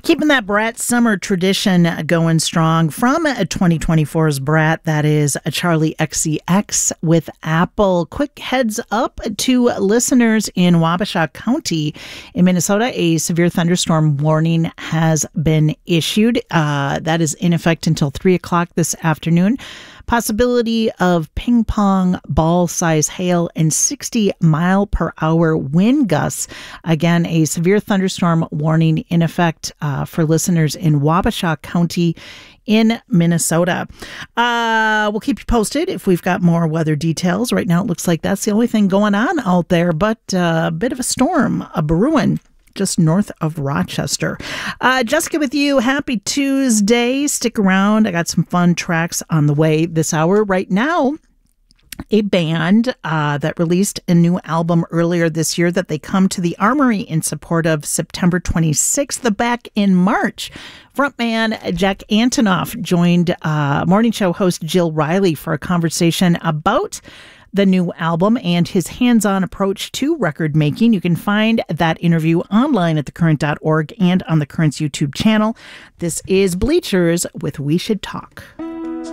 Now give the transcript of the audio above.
Keeping that Brat summer tradition going strong from 2024's Brat, that is a Charlie XCX with Apple. Quick heads up to listeners in Wabasha County in Minnesota. A severe thunderstorm warning has been issued. That is in effect until 3 o'clock this afternoon. Possibility of ping pong ball size hail and 60 mile per hour wind gusts. Again, a severe thunderstorm warning in effect for listeners in Wabasha County in Minnesota. We'll keep you posted if we've got more weather details. Right now, it looks like that's the only thing going on out there, but a bit of a storm, a brewing just north of Rochester. Jessica with you. Happy Tuesday. Stick around. I got some fun tracks on the way this hour. Right now, a band that released a new album earlier this year that they come to the Armory in support of September 26th, back in March. Frontman Jack Antonoff joined morning show host Jill Riley for a conversation about the new album and his hands-on approach to record making. You can find that interview online at thecurrent.org and on the Current's YouTube channel. This is Bleachers with We Should Talk.